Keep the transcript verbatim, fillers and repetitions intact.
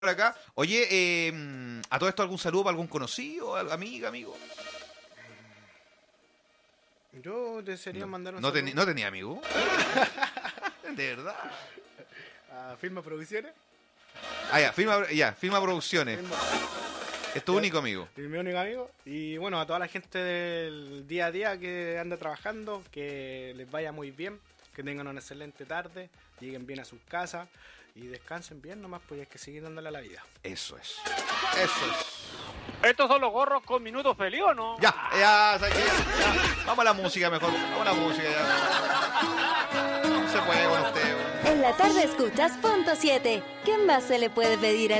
por acá. Oye, eh, ¿a todo esto algún saludo para algún conocido, amiga, amigo? Yo desearía No, mandar un no, saludo teni- ¿no tenía amigo? ¿De verdad? a Firma Producciones. Ah, ya, firma, ya, firma Producciones. Firma- Es tu único amigo. y mi único amigo. Y bueno, a toda la gente del día a día que anda trabajando, que les vaya muy bien, que tengan una excelente tarde, lleguen bien a sus casas y descansen bien nomás, pues hay que seguir dándole a la vida. Eso es. Eso es. ¿Estos son los gorros con minutos feliz o no? Ya, ya, ¿sabes qué? Ya, ya. Vamos a la música mejor. Vamos a la música ya. No se puede con usted. En la tarde escuchas punto siete. ¿Qué más se le puede pedir a